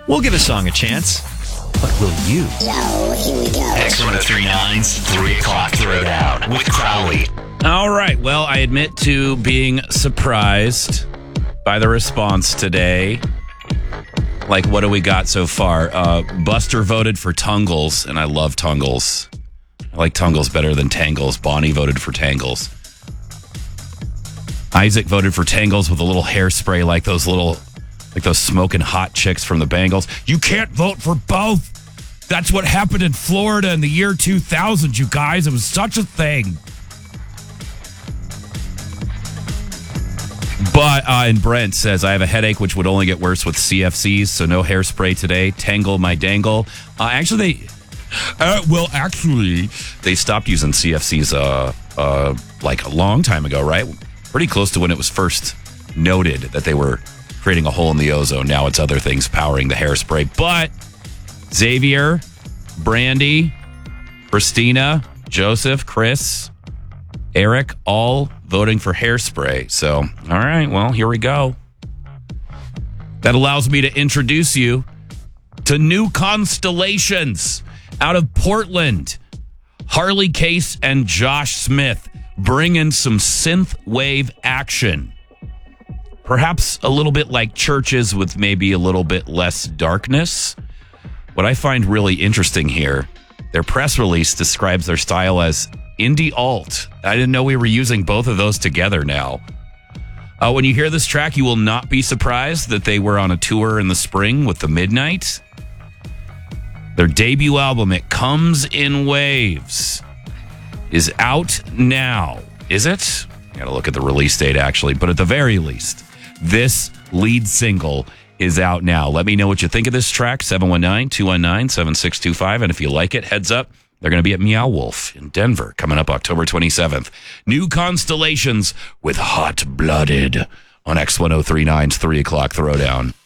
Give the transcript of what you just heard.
We'll give a song a chance. But will you? Yo, here we go. X1039's 3 o'clock throwdown with Crowley. All right. Well, I admit to being surprised by the response today. Like, what do we got so far? Buster voted for Tungles, and I love Tungles. I like Tungles better than Tangles. Bonnie voted for Tangles. Isaac voted for Tangles with a little hairspray like those smoking hot chicks from the Bangles. You can't vote for both. That's what happened in Florida in the year 2000, you guys. It was such a thing. But, and Brent says, I have a headache, which would only get worse with CFCs, so no hairspray today. Tangle my dangle. Actually, they stopped using CFCs like a long time ago, right? Pretty close to when it was first noted that they were creating a hole in the ozone. Now it's other things powering the hairspray. But Xavier, Brandy, Christina, Joseph, Chris, Eric, all voting for hairspray. So, all right, well, here we go. That allows me to introduce you to New Constellations out of Portland. Harley Case and Josh Smith bring in some synth wave action. Perhaps a little bit like Churches with maybe a little bit less darkness. What I find really interesting here, their press release describes their style as indie alt. I didn't know we were using both of those together now. When you hear this track, you will not be surprised that they were on a tour in the spring with The Midnight. Their debut album, It Comes in Waves, is out now. Is it? I gotta look at the release date, actually. But at the very least, this lead single is out now. Let me know what you think of this track, 719-219-7625. And if you like it, heads up, they're going to be at Meow Wolf in Denver coming up October 27th. New Constellations with Hot Blooded on X1039's 3 o'clock throwdown.